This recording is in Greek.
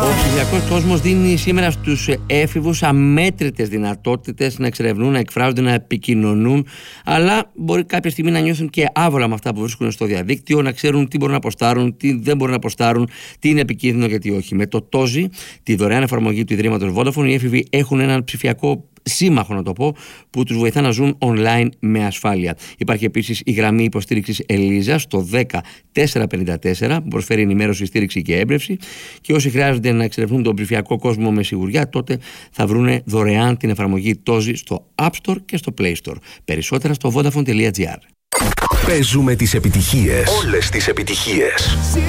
Ο ψηφιακός κόσμος δίνει σήμερα στους έφηβους αμέτρητες δυνατότητες να εξερευνούν, να εκφράζονται, να επικοινωνούν, αλλά μπορεί κάποια στιγμή να νιώθουν και άβολα με αυτά που βρίσκουν στο διαδίκτυο, να ξέρουν τι μπορούν να αποστάρουν, τι δεν μπορούν να αποστάρουν, τι είναι επικίνδυνο και τι όχι. Με το Tozi, τη δωρεάν εφαρμογή του Ιδρύματος Vodafone, οι έφηβοι έχουν έναν ψηφιακό σύμμαχο, να το πω, που τους βοηθά να ζουν online με ασφάλεια. Υπάρχει επίσης η γραμμή υποστήριξης Ελίζα στο 10454 που προσφέρει ενημέρωση, στήριξη και έμπρευση, και όσοι χρειάζονται να εξερευνούν τον ψηφιακό κόσμο με σιγουριά, τότε θα βρουν δωρεάν την εφαρμογή Tozi στο App Store και στο Play Store. Περισσότερα στο vodafone.gr. Παίζουμε τις επιτυχίες. Όλες τις επιτυχίες.